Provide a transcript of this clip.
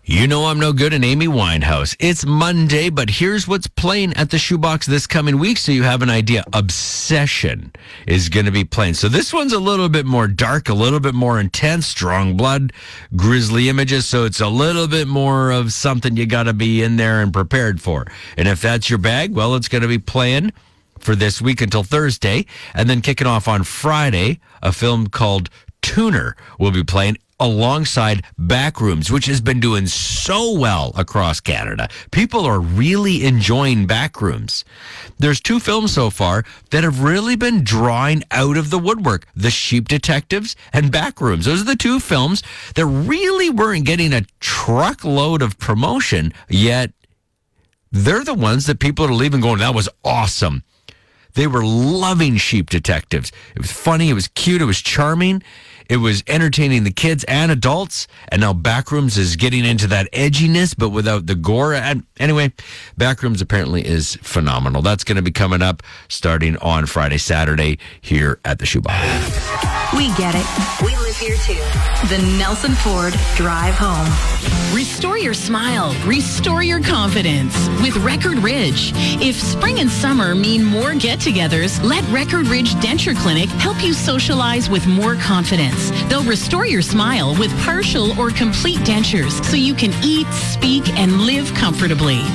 You know I'm no good in Amy Winehouse. It's Monday, but here's what's playing at the Shoebox this coming week so you have an idea. Obsession is going to be playing. So this one's a little bit more dark, a little bit more intense, strong blood, grisly images. So it's a little bit more of something you got to be in there and prepared for. And if that's your bag, well, it's going to be playing for this week until Thursday. And then kicking off on Friday, a film called Tuner will be playing alongside Backrooms, which has been doing so well across Canada. People are really enjoying Backrooms. There's two films so far that have really been drawing out of the woodwork, The Sheep Detectives and Backrooms. Those are the two films that really weren't getting a truckload of promotion, yet they're the ones that people are leaving going, that was awesome. They were loving Sheep Detectives. It was funny, it was cute, it was charming. It was entertaining the kids and adults, and now Backrooms is getting into that edginess, but without the gore. And anyway, Backrooms apparently is phenomenal. That's going to be coming up starting on Friday, Saturday here at the Shoebox. We get it. We live here too. The Nelson Ford Drive Home. Restore your smile. Restore your confidence with Record Ridge. If spring and summer mean more get-togethers, let Record Ridge Denture Clinic help you socialize with more confidence. They'll restore your smile with partial or complete dentures so you can eat, speak, and live comfortably.